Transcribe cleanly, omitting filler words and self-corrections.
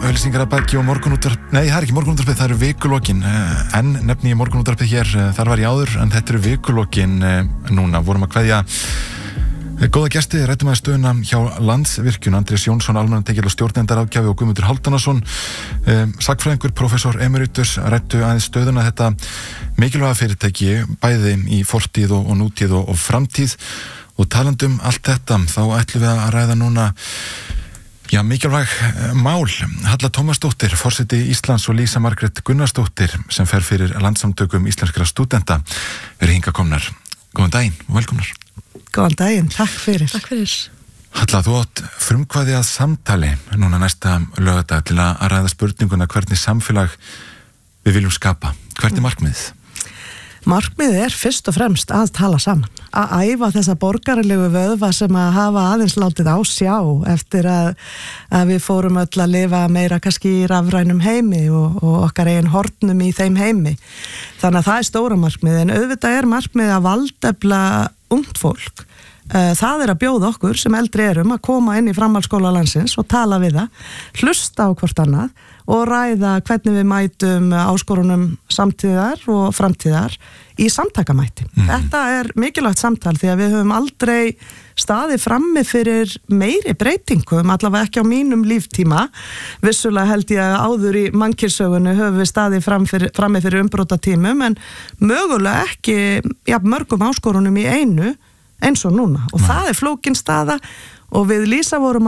auglýsingar að baki og morgunútvarp, nei það ekki morgunútvarpið, það eru vikulokin, en nefni ég morgunútvarpið hér, þar var ég áður, en þetta eru vikulokin núna, vorum að kveðja góða gesti, rættum að stöðuna hjá Landsvirkjun, Andrés Jónsson, almannatengill og stjórnendaráðgjafi og Guðmundur Hálfdanarson, sagfræðingur, prófessor emeritus, rættu aðeins stöðuna þetta mikilvæga fyrirtæki, bæði í fortíð og nútíð og framtíð, og talandum allt þetta, þá ætlum við að ræða núna mikilvæg mál. Halla Tómasdóttir, forseti Íslands og Lísa Margrét Gunnarsdóttir sem fer fyrir Landssamtökum íslenskra stúdenta eru hingað komnar. Góðan daginn og velkomnar. Góðan daginn, takk fyrir. Takk fyrir. Halla, þú átt frumkvæði að samtali núna næsta laugardag til að ræða spurninguna hvernig samfélag við viljum skapa. Hvert markmiðið? Markmiðið fyrst og fremst að tala saman, að æfa þessa borgaralegu vöðva sem að hafa aðeins látið á sjá eftir að við fórum öll að lifa meira kannski í rafrænum heimi og okkar eigin hornum í þeim heimi. Þannig að það stóra markmiðið, en auðvitað markmiðið að valdefla ungt fólk. Það að bjóða okkur sem eldri erum að koma inn í framhaldsskóla landsins og tala við það, hlusta á hvort annað og ræða hvernig við mætum áskorunum samtíðar og framtíðar í samtakamætti. Þetta mikilvægt samtal því að við höfum aldrei staðið frammi fyrir meiri breytingum, allavega ekki á mínum líftíma. Vissulega held ég að áður í mannkynssögunni höfum við staðið frammi fyrir umbrotatímum, en mögulega ekki mörgum áskorunum í einu eins og núna. Og það flókin staða og við Lísa vorum